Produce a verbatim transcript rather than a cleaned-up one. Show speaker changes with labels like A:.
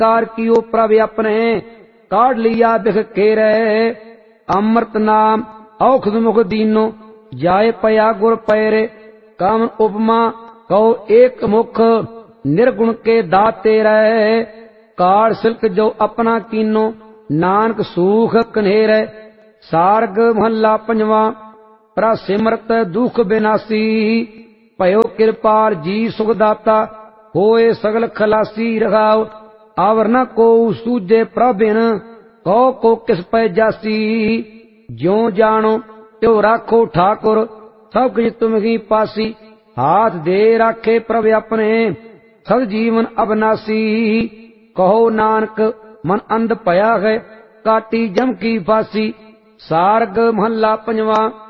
A: Car कियो प्रभ अपने, काढ़ लिया बिख केरे। अमृत नाम औखद मुख दीनो, जाए पया गुर पैरे। काम उपमा कहो एक मुख, निर्गुण के दाते रहे। काढ़ सिल्क जो अपना कीनो, नानक सूख कन्हेरे। सारग महला पंजवा, प्रा सिमरत दुख बिनासी। भयो कृपाल जी सुखदाता, होए सगल खलासी। रघाव आवर न को सूझे प्रभिन, कहो को किस पै जासी। ज्यों जानो त्यो राखो ठाकुर, सब कुछ तुम ही पासी। हाथ दे राखे प्रभ अपने, सद जीवन अबनासी। कहो नानक मन अंध पया है, काटी जम की फांसी। सारग महला पंजवा,